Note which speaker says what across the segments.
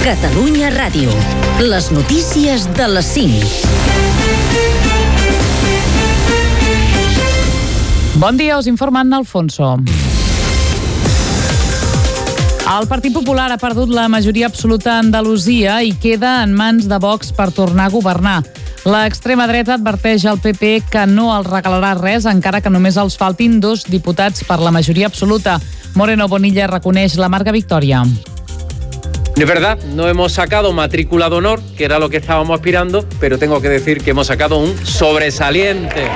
Speaker 1: Catalunya Ràdio. Les notícies de les 5.
Speaker 2: Bon dia, us informa Anna Alfonso. El Partit Popular ha perdut la majoria absoluta a Andalusia i queda en mans de Vox per tornar a governar. L'extrema dreta adverteix al PP que no els regalarà res, encara que només els faltin 2 diputats per la majoria absoluta. Moreno Bonilla reconeix l'amarga victòria.
Speaker 3: Es verdad, no hemos sacado matrícula de honor, que era lo que estábamos aspirando, pero tengo que decir que hemos sacado un sobresaliente.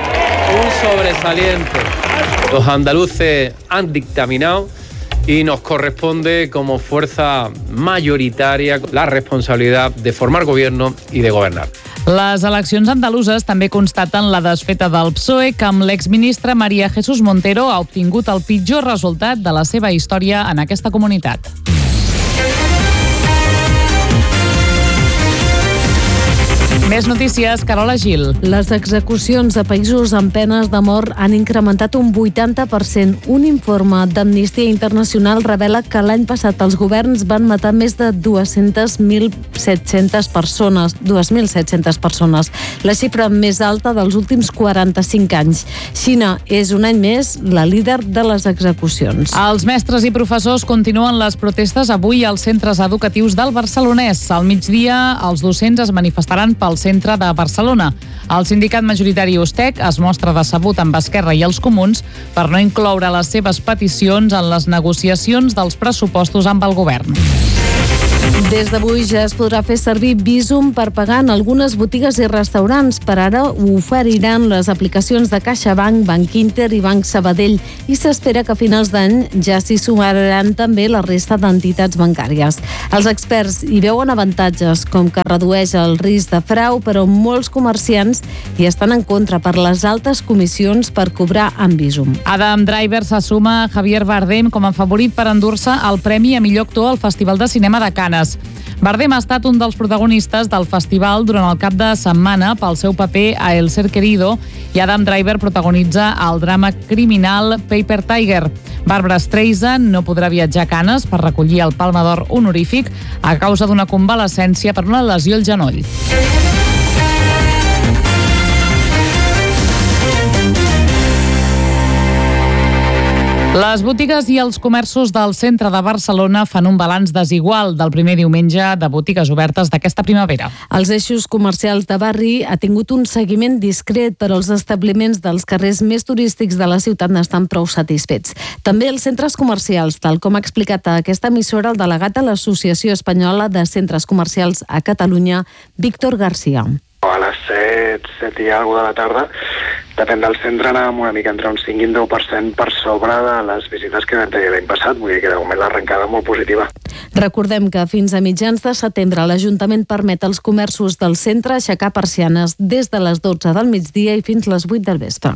Speaker 3: Los andaluces han dictaminado y nos corresponde como fuerza mayoritaria la responsabilidad de formar gobierno y de gobernar.
Speaker 2: Les eleccions andaluses també constaten la desfeta del PSOE, que amb l'exministre María Jesús Montero ha obtingut el pitjor resultat de la seva història en aquesta comunitat. Més notícies, Carola Gil.
Speaker 4: Les execucions a països amb penes de mort han incrementat un 80%. Un informe d'Amnistia Internacional revela que l'any passat els governs van matar més de 2.700 persones. La xifra més alta dels últims 45 anys. Xina és un any més la líder de les execucions.
Speaker 2: Els mestres i professors continuen les protestes avui als centres educatius del Barcelonès. Al migdia, els docents es manifestaran pel centre de Barcelona. El sindicat majoritari USTEC es mostra decebut amb Esquerra i els Comuns per no incloure les seves peticions en les negociacions dels pressupostos amb el govern.
Speaker 4: Des d'avui ja es podrà fer servir Bizum per pagar en algunes botigues i restaurants. Per ara ho oferiran les aplicacions de CaixaBank, Banc Inter i Banc Sabadell i s'espera que a finals d'any ja s'hi sumaran també la resta d'entitats bancàries. Els experts hi veuen avantatges, com que redueix el risc de frau, però molts comerciants hi estan en contra per les altes comissions per cobrar amb Bizum.
Speaker 2: Adam Driver se suma a Javier Bardem com a favorit per endur-se el premi a millor actor al Festival de Cinema de Canes. Bardem ha estat un dels protagonistes del festival durant el cap de setmana pel seu paper a El Ser Querido i Adam Driver protagonitza el drama criminal Paper Tiger. Barbra Streisand no podrà viatjar a Canes per recollir el Palma d'Or honorífic a causa d'una convalescència per una lesió al genoll. Les botigues i els comerços del centre de Barcelona fan un balanç desigual del primer diumenge de botigues obertes d'aquesta primavera.
Speaker 4: Els eixos comercials de barri ha tingut un seguiment discret, però els establiments dels carrers més turístics de la ciutat n'estan prou satisfets. També els centres comercials, tal com ha explicat a aquesta emissora el delegat de l'Associació Espanyola de Centres Comercials a Catalunya, Víctor García.
Speaker 5: A les 7 i alguna de la tarda, depèn del centre, anàvem una mica entre un 5 i un 10% per sobre de les visites que vam tenir l'any passat, vull dir que de moment l'arrencada molt positiva.
Speaker 4: Recordem que fins a mitjans de setembre l'Ajuntament permet als comerços del centre aixecar persianes des de les 12 del migdia i fins les 8 del vespre.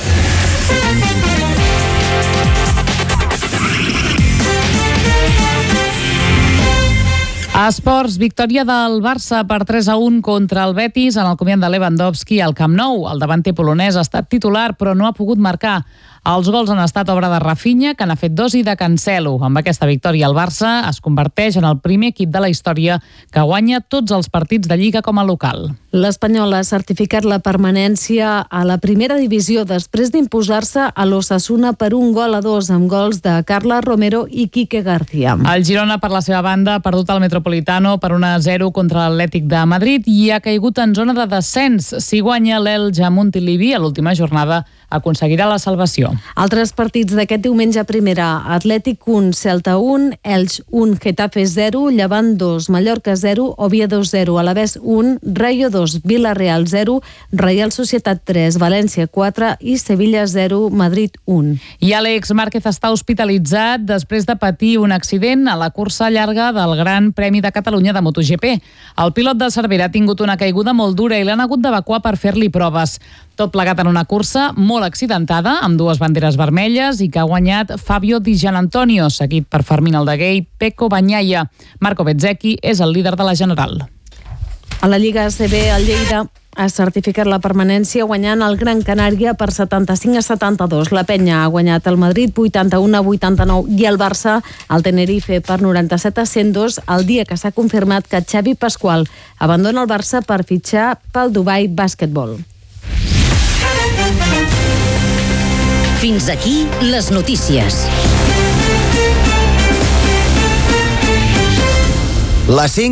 Speaker 2: A esports, victòria del Barça per 3-1 contra el Betis en el comiat de Lewandowski al Camp Nou. El davanter polonès ha estat titular, però no ha pogut marcar. Els gols han estat obra de Rafinha, que n'ha fet 2, i de Cancelo. Amb aquesta victòria, el Barça es converteix en el primer equip de la història que guanya tots els partits de Lliga com a local.
Speaker 4: L'Espanyol ha certificat la permanència a la primera divisió després d'imposar-se a l'Osasuna per 1-2 amb gols de Carla Romero i Quique García.
Speaker 2: El Girona, per la seva banda, ha perdut el Metropolitano per 1-0 contra l'Atlètic de Madrid i ha caigut en zona de descens. Si guanya l'Elx a Montilivi a l'última jornada, aconseguirà la salvació.
Speaker 4: Altres partits d'aquest diumenge a primera: Atlètic 1, Celta 1, Elx 1, Getafe 0, Llevant 2, Mallorca 0, Oviedo 0, Alavés 1, Rayo 2, Villarreal 0, Reial Societat 3, València 4 i Sevilla 0, Madrid 1.
Speaker 2: I Àlex Márquez està hospitalitzat després de patir un accident a la cursa llarga del Gran Premi de Catalunya de MotoGP. El pilot de Cervera ha tingut una caiguda molt dura i l'han hagut d'evacuar per fer-li proves. Tot plegat en una cursa molt accidentada, amb 2 banderes vermelles, i que ha guanyat Fabio Di Gianantonio, seguit per Fermín Aldeguer i Pecco Bagnaia. Marco Bezzecchi és el líder de la general.
Speaker 4: A la Lliga ACB, el Lleida ha certificat la permanència guanyant el Gran Canària per 75-72. La Penya ha guanyat el Madrid 81-89 i el Barça el Tenerife per 97-102 el dia que s'ha confirmat que Xavi Pasqual abandona el Barça per fitxar pel Dubai Basketball.
Speaker 1: Fins aquí les notícies.
Speaker 6: Les 5